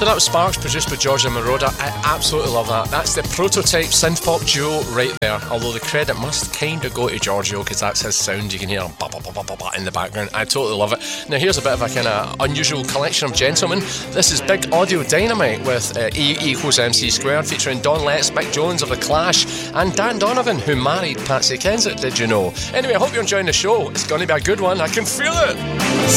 that was Sparks, produced by Giorgio Moroder. I absolutely love that. That's the prototype synth-pop duo right there. Although the credit must kind of go to Giorgio, because that's his sound. You can hear him in the background. I totally love it. Now here's a bit of a kind of unusual collection of gentlemen. This is Big Audio Dynamite with E equals MC Squared, featuring Don Letts, Mick Jones of The Clash, and Dan Donovan, who married Patsy Kensit, did you know? Anyway, I hope you're enjoying the show. It's going to be a good one. I can feel it.